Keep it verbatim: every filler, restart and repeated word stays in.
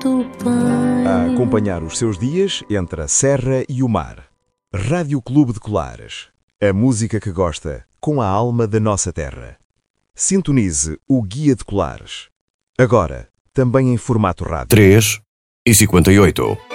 do bem. A acompanhar os seus dias entre a serra e o mar. Rádio Clube de Colares. A música que gosta, com a alma da nossa terra. Sintonize o Guia de Colares. Agora, também em formato rádio. três e cinquenta e oito.